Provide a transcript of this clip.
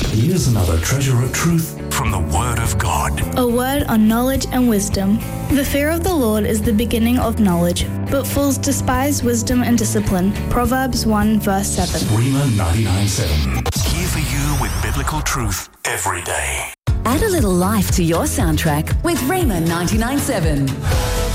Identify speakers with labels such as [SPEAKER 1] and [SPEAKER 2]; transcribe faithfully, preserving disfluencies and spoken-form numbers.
[SPEAKER 1] Here's another treasure of truth from the Word of God.
[SPEAKER 2] A word on knowledge and wisdom. The fear of the Lord is the beginning of knowledge, but fools despise wisdom and discipline. Proverbs one verse seven.
[SPEAKER 1] Rhema ninety-nine seven. Here for you with biblical truth every day.
[SPEAKER 3] Add a little life to your soundtrack with Rhema ninety-nine seven.